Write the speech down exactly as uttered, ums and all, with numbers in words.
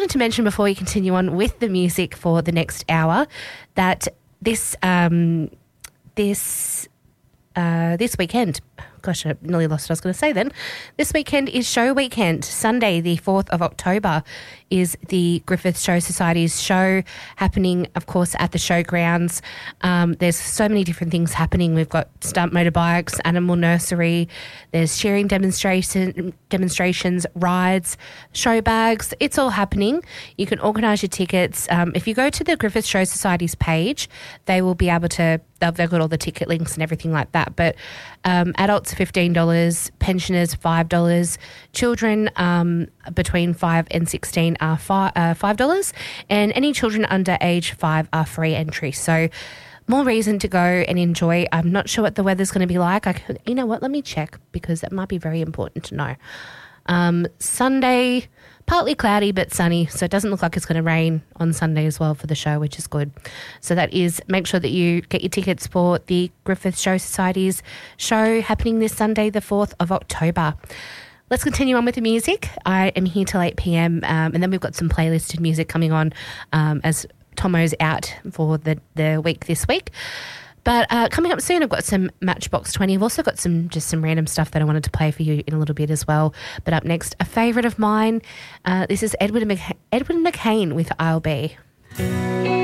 wanted to mention before we continue on with the music for the next hour that this um, this uh, this weekend, gosh, I nearly lost what I was going to say then. This weekend is show weekend. Sunday, the fourth of October, is the Griffith Show Society's show happening, of course, at the showgrounds. Um, there's so many different things happening. We've got stunt motorbikes, animal nursery, there's cheering demonstration, demonstrations, rides, show bags. It's all happening. You can organise your tickets. Um, if you go to the Griffith Show Society's page, they will be able to, they've, they've got all the ticket links and everything like that. But um, adults fifteen dollars, pensioners five dollars, children um, between five and sixteen are fi- uh, five dollars, and any children under age five are free entry. So more reason to go and enjoy. I'm not sure what the weather's going to be like. I could, you know what, let me check because that might be very important to know. Um, Sunday, partly cloudy but sunny, so it doesn't look like it's going to rain on Sunday as well for the show, which is good. So that is, make sure that you get your tickets for the Griffith Show Society's show happening this Sunday, the fourth of October. Let's continue on with the music. I am here till eight p.m. Um, and then we've got some playlisted music coming on um, as Tomo's out for the, the week this week. But uh, coming up soon, I've got some Matchbox twenty. I've also got some just some random stuff that I wanted to play for you in a little bit as well. But up next, a favourite of mine. Uh, this is Edward, Mc- Edward McCain with I'll Be.